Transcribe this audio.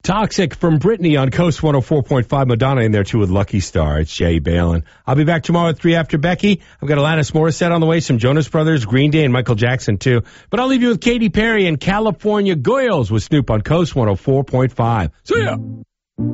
Toxic from Britney on Coast 104.5. Madonna in there, too, with Lucky Star. It's Jay Balin. I'll be back tomorrow at 3 after Becky. I've got Alanis Morissette on the way, some Jonas Brothers, Green Day, and Michael Jackson, too. But I'll leave you with Katy Perry and California Goyles with Snoop on Coast 104.5. See ya!